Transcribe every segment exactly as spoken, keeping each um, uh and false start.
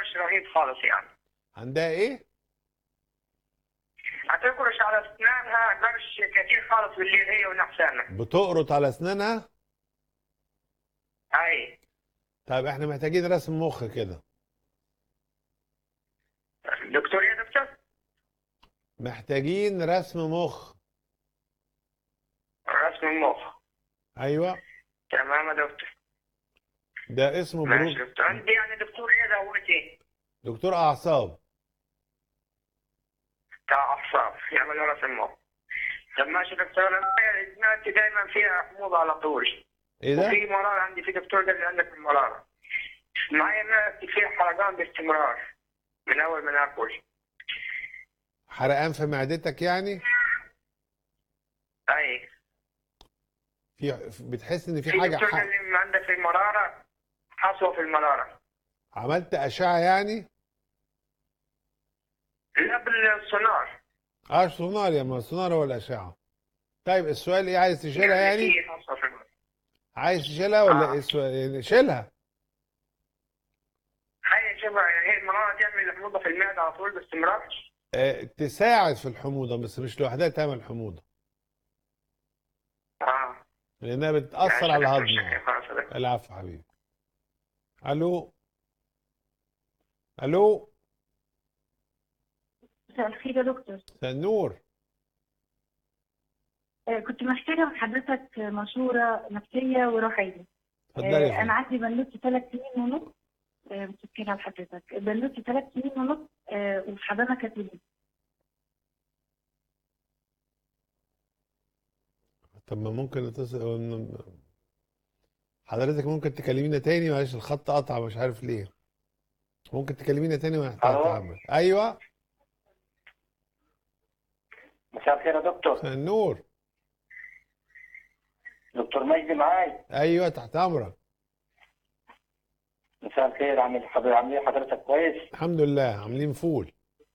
قرش رهيب خالص يعني. عندها ايه؟ هتقرش على اسنانها قرش كتير خالص بالليل هي ونحسانها. بتقرط على اسنانها؟ اي. طيب احنا محتاجين رسم مخ كده. دكتور يا دكتور؟ محتاجين رسم مخ. رسم المخ. ايوه تمام يا دكتور. ده اسمه ماشي بروك. دكتور. عندي يعني دكتور ايه ده هو ايه؟ دكتور اعصاب. بتاع اعصاب يعمل له رسم مخ. طب ماشي دكتور. انا اسنانتي دايما فيها حموضه على طول. ايه ده؟ وفي مراره عندي، في دكتور قال لي عندك المراره. معايا ناس فيها حرقان باستمرار من اول ما ناكل. حرقان في معدتك يعني؟ اي. في بتحس ان في في حاجه دكتور ح... قال لي عندك المراره، حصوه في المراره. عملت اشعه يعني؟ لا بالسونار. اه سونار، يا ما السونار هو الاشعه. طيب السؤال ايه، عايز تشيلها يعني يعني؟ في حصوه في المراره. عايز تشيلها ولا ايه اه. السؤال؟ يعني شيلها. هي شبه يعني هي المراره تعمل حموضه في المعده على طول باستمرار. آه تساعد في الحموضه بس مش لوحدها تعمل حموضه، اه. لانها بتاثر ماشي على دكتور، الهضم. شكرا اه خلاص يا دكتور. العفو حبيبي. الو. الو. مساء الخير يا دكتور. سنور. آه، كنت محتاجة من حضرتك مشورة نفسية وروحية. اتفضلي يا آه، أنا فندم. عندي بنوتي ثلاث سنين ونص. آه، متشكرة على حضرتك. بنوتي ثلاث سنين ونص آه، وفي حضانة كاتوليك. طب ما ممكن اتصل حضرتك، ممكن تكلمينا تاني؟ معلش الخط قطع مش عارف ليه. ممكن تكلمينا تاني واحنا الو. هنتعامل. ايوه. مساء الخير يا دكتور. سنور. دكتور مجدي معاي. ايوه تحت امرك. مساء الخير. عامل حضرتك عامل ايه حضرتك؟ كويس؟ الحمد لله عاملين فول.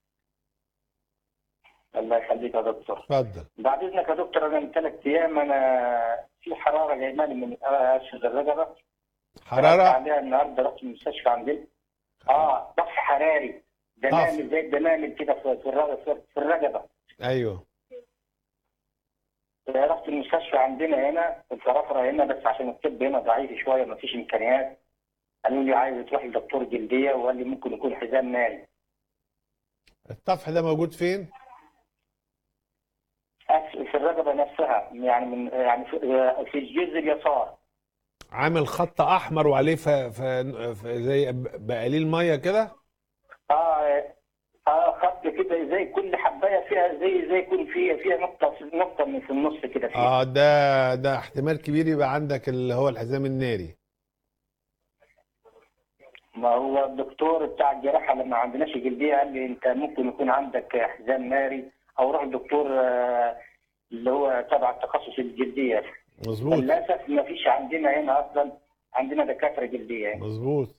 الله يخليك يا دكتور. اتفضل. بعد اذنك يا دكتور، انا من ثلاث ايام انا في حراره جايباني من اسفل الرقبه. رحت حراره. عليها النهارده، رحت المستشفى عندنا. اه ضغط حراري، دمامل زي الدمامل كده في في الرقبه في الرقبه. ايوه. رحت المستشفى عندنا هنا في الفرافره هنا، بس عشان الطب هنا ضعيف شويه ما فيش امكانيات. قالوا لي عايز تروح لدكتور جلديه، وقال لي ممكن يكون حزام ناري. الطفح ده موجود فين؟ في الرقبه نفسها، يعني من يعني في في الجزء اليسار. عامل خط احمر وعليه ف... ف... ف... زي ب- بقليل ميه كده. اه اه خط كده، زي كل حبايه فيها زي زي يكون فيها فيها نقطه نقطه من في النص كده فيها. اه ده ده احتمال كبير يبقى عندك اللي هو الحزام الناري. ما هو الدكتور بتاع الجراحه لما عندناش جلديه قال لي انت ممكن يكون عندك حزام ناري، او روح لدكتور آه اللي هو تبع التخصص الجلديه. مظبوط. للاسف ما فيش عندنا هنا اصلا، عندنا دكاتره جلديه. مظبوط.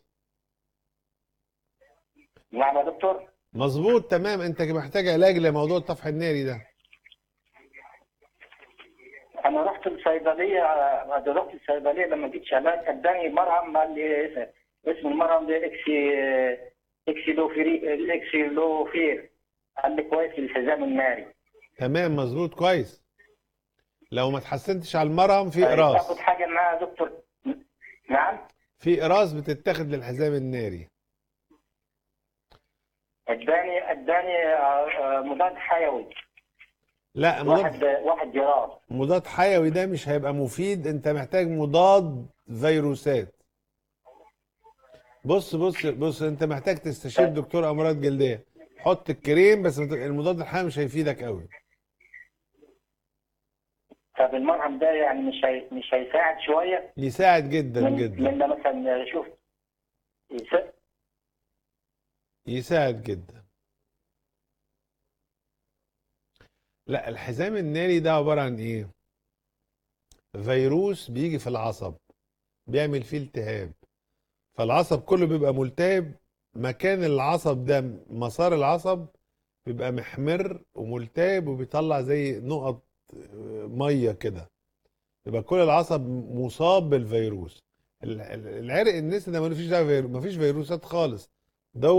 نعم يا دكتور. مظبوط تمام. انت محتاج علاج لموضوع الطفح الناري ده. انا رحت الصيدليه، رحت الصيدليه لما جيت علاج اداني مرهم، قال لي اسم المرهم ده اكسي اكسيلوفير الاكسيلوفير. قال لي كويس للحزام الناري. تمام مظبوط كويس. لو ما تحسنتش على المرهم في تاخد اقراص. حاجه معايا يا دكتور؟ نعم. في اقراص بتتاخد للحزام الناري. اداني اداني آه، مضاد حيوي. لا واحد مضاد واحد جرام. مضاد حيوي ده مش هيبقى مفيد. انت محتاج مضاد فيروسات. بص بص بص انت محتاج تستشير دكتور امراض جلديه. حط الكريم بس المضاد الحيوي مش هيفيدك قوي. طب المرهم ده يعني مش هي... مش هيساعد شويه؟ يساعد جدا من جدا. من مثلا شوف يس- يساعد جدا. لا الحزام الناري ده عباره عن ايه؟ فيروس بيجي في العصب بيعمل فيه التهاب، فالعصب كله بيبقى ملتهب. مكان العصب ده مسار العصب بيبقى محمر وملتهب وبيطلع زي نقط ميه كده. يبقى كل العصب مصاب بالفيروس. ال- ال- العرق النسي ده مفيش دعوه فيرو- مفيش فيروسات خالص.